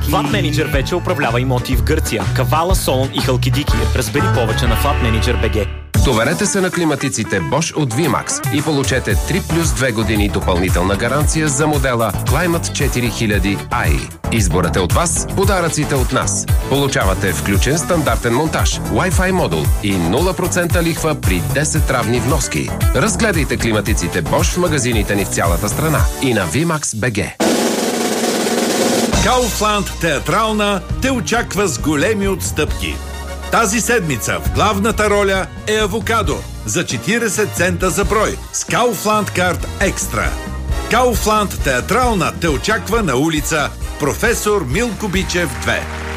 Flat Manager вече управлява имоти в Гърция, Кавала, Солун и Халкидики. Разбери повече на Flat Manager BG. Доверете се на климатиците Bosch от VMAX и получете 3+2 години допълнителна гаранция за модела Climate 4000i. Изборът е от вас, подаръците от нас. Получавате включен стандартен монтаж, Wi-Fi модул и 0% лихва при 10 равни вноски. Разгледайте климатиците Bosch в магазините ни в цялата страна и на VMAX BG. Kaufland театрална те очаква с големи отстъпки. Тази седмица в главната роля е Авокадо за 40 цента за брой с Kaufland Card Extra. Kaufland театрална те очаква на улица Професор Милко Бичев 2.